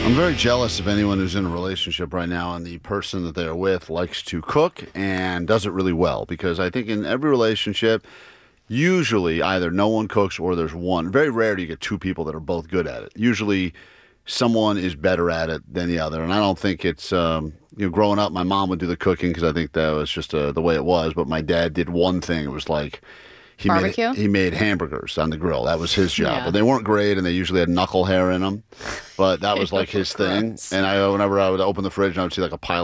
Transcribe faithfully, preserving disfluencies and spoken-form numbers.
I'm very jealous of anyone who's in a relationship right now and the person that they're with likes to cook and does it really well. Because I think in every relationship, usually either no one cooks or there's one. Very rare do you get two people that are both good at it. Usually someone is better at it than the other. And I don't think it's, um, you know, growing up, my mom would do the cooking because I think that was just uh, the way it was. But my dad did one thing. It was like, He Barbecue? made, he made hamburgers on the grill. That was his job. Yeah. But they weren't great, and they usually had knuckle hair in them. But that was like his thing. Gross. And I, whenever I would open the fridge, and I would see like a pile